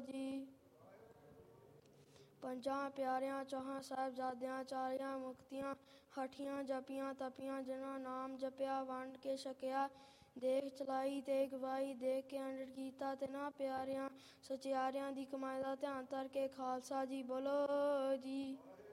ਜੀ। ਪੰਜਾਂ ਪਿਆਰਿਆਂ ਚੌਹਾਂ ਸਾਹਿਬਜ਼ਾਦਿਆਂ ਚਾਲੀਆਂ ਮੁਕਤੀਆਂ ਹਠੀਆਂ ਜਪੀਆਂ ਤਪੀਆਂ ਜਿਨ੍ਹਾਂ ਨਾਮ ਜਪਿਆ ਵੰਡ ਕੇ ਛਕਿਆ ਦੇਖ ਚਲਾਈ ਤੇ ਗਵਾਈ ਦੇਖ ਕੇ ਅੰਡਰ ਕੀਤਾ ਤਿਨਾਂ ਪਿਆਰਿਆਂ ਸਚਿਆਰਿਆਂ ਦੀ ਕਮਾਈ ਦਾ ਧਿਆਨ ਧਰ ਕੇ ਖਾਲਸਾ ਜੀ ਬੋਲੋ ਜੀ।